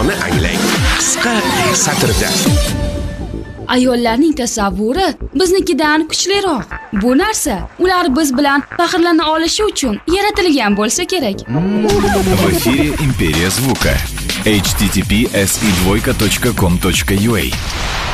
ma'noni anglang. Qisqa satrda. Ayollarning tasavvuri biznikidan kuchliroq. Bu narsa ular biz bilan faxrlana olishi uchun yaratilgan bo'lsa kerak. В эфире Империя звука. https://2.com.ua